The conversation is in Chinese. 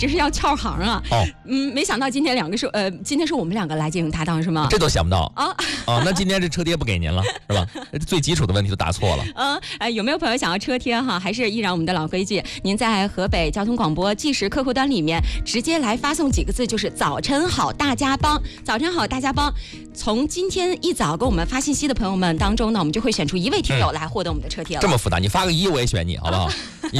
这是要翘行啊。 哦， 没想到今天今天是我们两个来进行搭档是吗？ 这都想不到啊。 那今天这车贴不给您了是吧？最基础的问题都答错了。 有没有朋友想要车贴哈？还是依然我们的老规矩，您在河北交通广播计时客户端里面直接来发送几个字，就是早晨好大家帮，早晨好大家帮。从今天一早给我们发信息的朋友们当中呢，我们就会选出一位听友来获得我们的车贴了。 这么复杂，你发个1我也选你好不好？